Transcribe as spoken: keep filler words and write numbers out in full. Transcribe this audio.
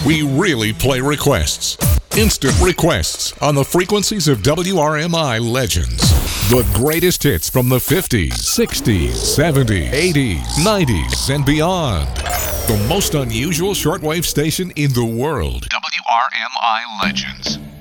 We really play requests. Instant requests on the frequencies of W R M I Legends. The greatest hits from the fifties, sixties, seventies, eighties, nineties, and beyond. The most unusual shortwave station in the world. W R M I Legends.